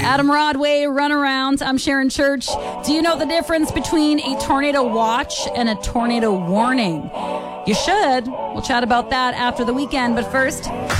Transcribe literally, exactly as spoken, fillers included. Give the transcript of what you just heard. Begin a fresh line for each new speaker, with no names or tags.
Adam Rodway, Runaround. I'm Sharon Church. Do you know the difference between a tornado watch and a tornado warning? You should. We'll chat about that after the weekend, but first...